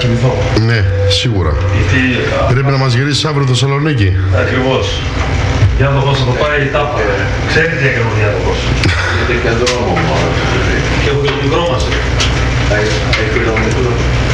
κοιμηθώ. Ναι, σίγουρα. Γιατί... Πρέπει να μας γυρίσεις αύριο το Θεσσαλονίκη. Ακριβώς. Διάδοχος θα το πάει η τάπα. Ξέρει τι έκανε ο διάδοχος. Γιατί και δρόμο μόνο. Και έχω και το μικρό μας.